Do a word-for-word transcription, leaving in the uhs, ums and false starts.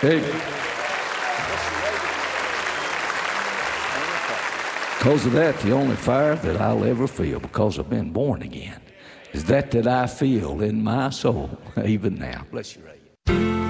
Hey. Because of that, the only fire that I'll ever feel, because I've been born again, is that that I feel in my soul, even now. Bless you, Ray.